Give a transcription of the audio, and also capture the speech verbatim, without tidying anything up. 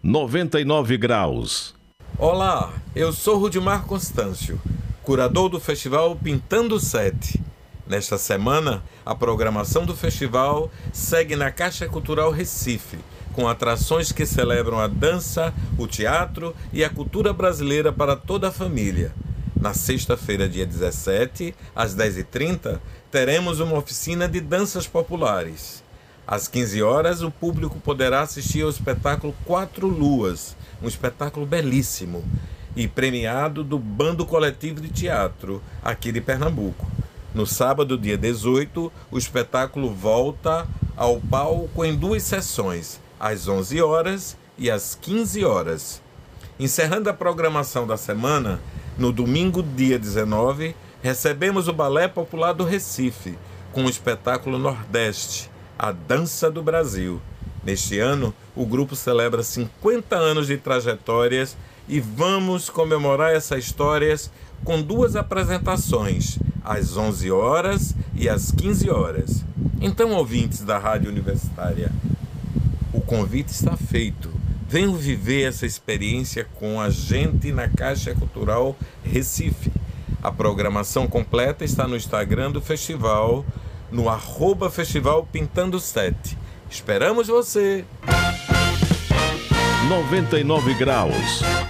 noventa e nove graus. Olá, eu sou Rudimar Constâncio, curador do Festival Pintando Sete. Nesta semana, a programação do festival segue na Caixa Cultural Recife, com atrações que celebram a dança, o teatro e a cultura brasileira para toda a família. Na sexta-feira, dia dezessete, às dez e trinta, teremos uma oficina de danças populares. Às quinze horas, o público poderá assistir ao espetáculo Quatro Luas, um espetáculo belíssimo e premiado do Bando Coletivo de Teatro, aqui de Pernambuco. No sábado, dia dezoito, o espetáculo volta ao palco em duas sessões, às onze horas e às quinze horas. Encerrando a programação da semana, no domingo, dia dezenove, recebemos o Balé Popular do Recife, com o espetáculo Nordeste, a Dança do Brasil. Neste ano, o grupo celebra cinquenta anos de trajetórias e vamos comemorar essas histórias com duas apresentações, às onze horas e às quinze horas. Então, ouvintes da Rádio Universitária, o convite está feito. Venham viver essa experiência com a gente na Caixa Cultural Recife. A programação completa está no Instagram do festival, no arroba Festival Pintando Sete. Esperamos você! noventa e nove graus.